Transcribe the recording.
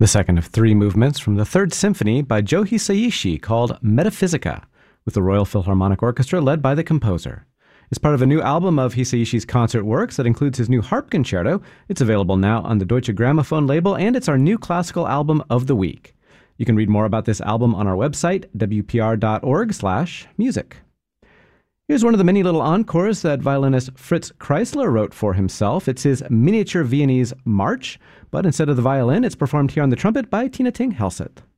The second of three movements from the Third Symphony by Joe Hisaishi called Metaphysica, with the Royal Philharmonic Orchestra led by the composer. It's part of a new album of Hisaishi's concert works that includes his new harp concerto. It's available now on the Deutsche Grammophon label, and it's our new classical album of the week. You can read more about this album on our website, wpr.org/music. Here's one of the many little encores that violinist Fritz Kreisler wrote for himself. It's his miniature Viennese march, but instead of the violin, it's performed here on the trumpet by Tina Ting Helseth.